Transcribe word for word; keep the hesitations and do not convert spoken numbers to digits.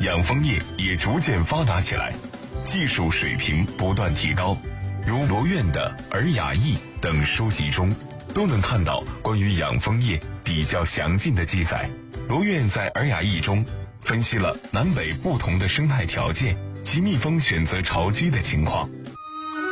养蜂业也逐渐发达起来，技术水平不断提高。如罗院的《尔雅译》等书籍中，都能看到关于养蜂业比较详尽的记载。罗院在《尔雅译》中分析了南北不同的生态条件及蜜蜂选择巢居的情况，